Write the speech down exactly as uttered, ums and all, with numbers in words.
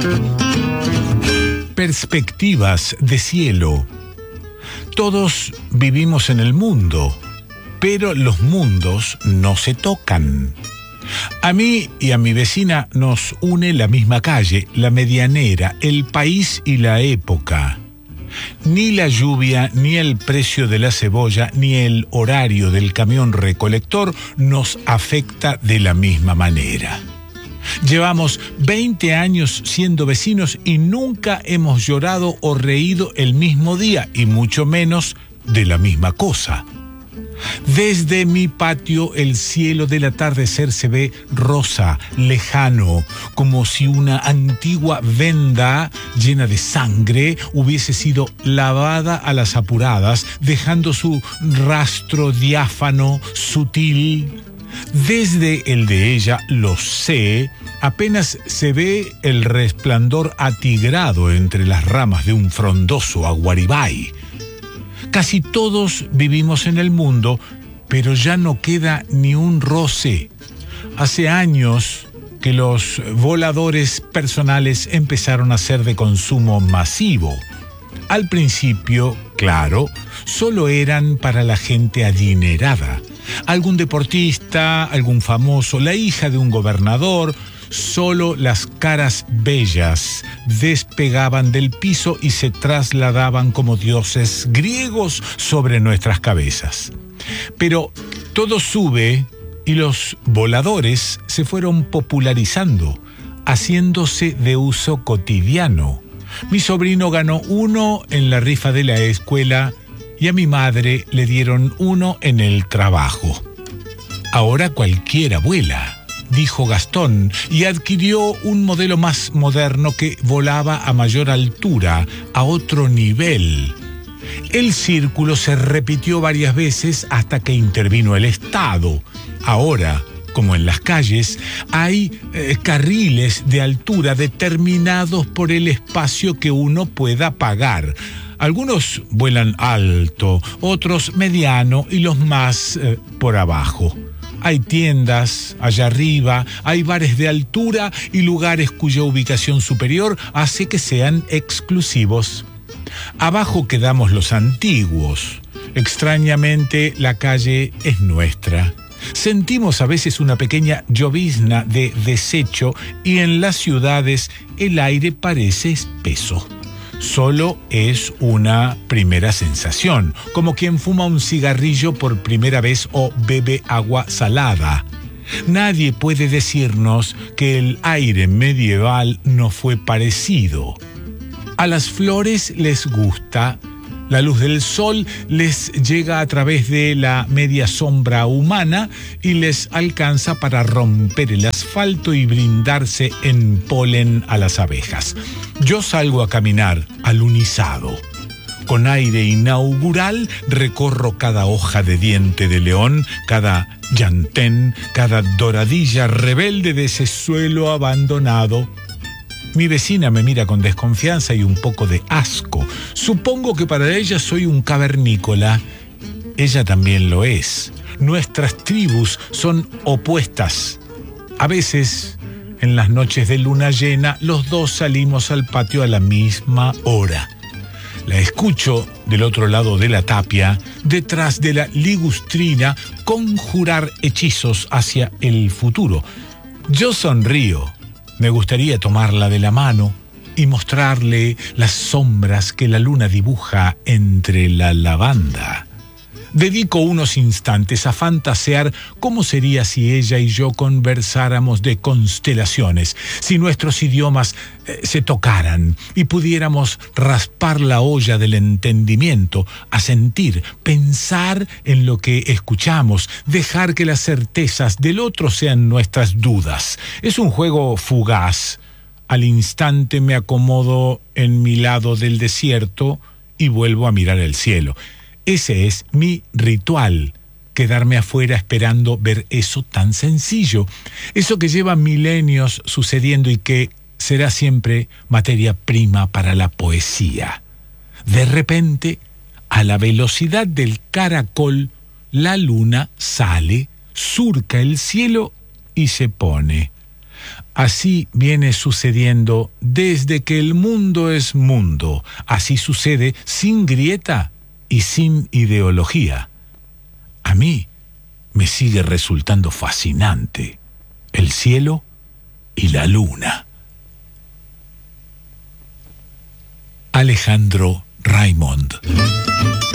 Perspectivas de cielo. Todos vivimos en el mundo, pero los mundos no se tocan. A mí y a mi vecina nos une la misma calle, la medianera, el país y la época. Ni la lluvia, ni el precio de la cebolla, ni el horario del camión recolector nos afecta de la misma manera. Llevamos veinte años siendo vecinos y nunca hemos llorado o reído el mismo día, y mucho menos de la misma cosa. Desde mi patio el cielo del atardecer se ve rosa, lejano, como si una antigua venda llena de sangre hubiese sido lavada a las apuradas, dejando su rastro diáfano, sutil. Desde el de ella, lo sé, apenas se ve el resplandor atigrado entre las ramas de un frondoso aguaribay. Casi todos vivimos en el mundo, pero ya no queda ni un roce. Hace años que los voladores personales empezaron a ser de consumo masivo. Al principio, claro, solo eran para la gente adinerada. Algún deportista, algún famoso, la hija de un gobernador. Solo las caras bellas despegaban del piso y se trasladaban como dioses griegos sobre nuestras cabezas. Pero todo sube y los voladores se fueron popularizando, haciéndose de uso cotidiano. Mi sobrino ganó uno en la rifa de la escuela y a mi madre le dieron uno en el trabajo. Ahora cualquiera vuela, dijo Gastón, y adquirió un modelo más moderno que volaba a mayor altura, a otro nivel. El círculo se repitió varias veces hasta que intervino el Estado. Ahora, como en las calles, hay eh, carriles de altura determinados por el espacio que uno pueda pagar. Algunos vuelan alto, otros mediano y los más eh, por abajo. Hay tiendas allá arriba, hay bares de altura y lugares cuya ubicación superior hace que sean exclusivos. Abajo quedamos los antiguos. Extrañamente, la calle es nuestra. Sentimos a veces una pequeña llovizna de desecho y en las ciudades el aire parece espeso. Solo es una primera sensación, como quien fuma un cigarrillo por primera vez o bebe agua salada. Nadie puede decirnos que el aire medieval no fue parecido. A las flores les gusta. La luz del sol les llega a través de la media sombra humana y les alcanza para romper el asfalto y brindarse en polen a las abejas. Yo salgo a caminar alunizado. Con aire inaugural recorro cada hoja de diente de león, cada llantén, cada doradilla rebelde de ese suelo abandonado. Mi vecina me mira con desconfianza y un poco de asco. Supongo que para ella soy un cavernícola. Ella también lo es. Nuestras tribus son opuestas. A veces, en las noches de luna llena, los dos salimos al patio a la misma hora. La escucho del otro lado de la tapia, detrás de la ligustrina, conjurar hechizos hacia el futuro. Yo sonrío. Me gustaría tomarla de la mano y mostrarle las sombras que la luna dibuja entre la lavanda. Dedico unos instantes a fantasear cómo sería si ella y yo conversáramos de constelaciones, si nuestros idiomas eh, se tocaran y pudiéramos raspar la olla del entendimiento, asentir, pensar en lo que escuchamos, dejar que las certezas del otro sean nuestras dudas. Es un juego fugaz. Al instante me acomodo en mi lado del desierto y vuelvo a mirar el cielo. Ese es mi ritual, quedarme afuera esperando ver eso tan sencillo, eso que lleva milenios sucediendo y que será siempre materia prima para la poesía. De repente, a la velocidad del caracol, la luna sale, surca el cielo y se pone. Así viene sucediendo desde que el mundo es mundo. Así sucede sin grieta y sin ideología. A mí me sigue resultando fascinante el cielo y la luna. Alejandro Raymond.